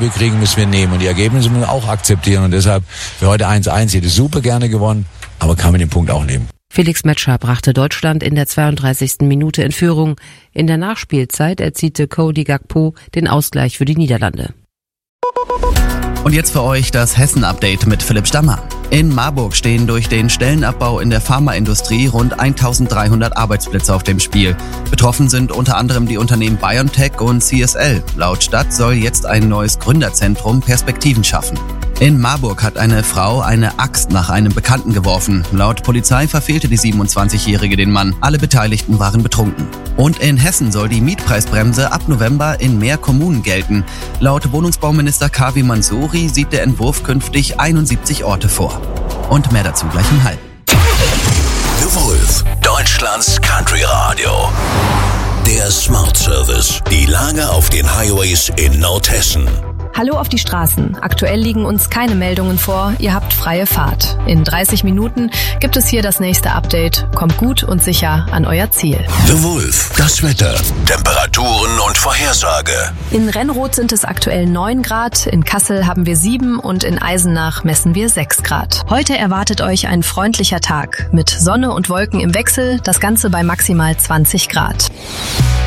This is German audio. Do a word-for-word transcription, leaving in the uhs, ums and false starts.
wir kriegen, müssen wir nehmen. Und die Ergebnisse müssen wir auch akzeptieren. Und deshalb für heute eins eins, hätte super gerne gewonnen, aber kann man den Punkt auch nehmen. Felix Metscher brachte Deutschland in der zweiunddreißigsten Minute in Führung. In der Nachspielzeit erzielte Cody Gakpo den Ausgleich für die Niederlande. Und jetzt für euch das Hessen-Update mit Philipp Stammer. In Marburg stehen durch den Stellenabbau in der Pharmaindustrie rund eintausenddreihundert Arbeitsplätze auf dem Spiel. Betroffen sind unter anderem die Unternehmen BioNTech und C S L. Laut Stadt soll jetzt ein neues Gründerzentrum Perspektiven schaffen. In Marburg hat eine Frau eine Axt nach einem Bekannten geworfen. Laut Polizei verfehlte die siebenundzwanzigjährige den Mann. Alle Beteiligten waren betrunken. Und in Hessen soll die Mietpreisbremse ab November in mehr Kommunen gelten. Laut Wohnungsbauminister Kavi Mansouri sieht der Entwurf künftig einundsiebzig Orte vor. Und mehr dazu gleich um halb. The Wolf, Deutschlands Country Radio. Der Smart Service. Die Lage auf den Highways in Nordhessen. Hallo auf die Straßen. Aktuell liegen uns keine Meldungen vor. Ihr habt freie Fahrt. In dreißig Minuten gibt es hier das nächste Update. Kommt gut und sicher an euer Ziel. The Wolf, das Wetter, Temperaturen und Vorhersage. In Rennroth sind es aktuell neun Grad, in Kassel haben wir sieben und in Eisenach messen wir sechs Grad. Heute erwartet euch ein freundlicher Tag mit Sonne und Wolken im Wechsel, das Ganze bei maximal zwanzig Grad.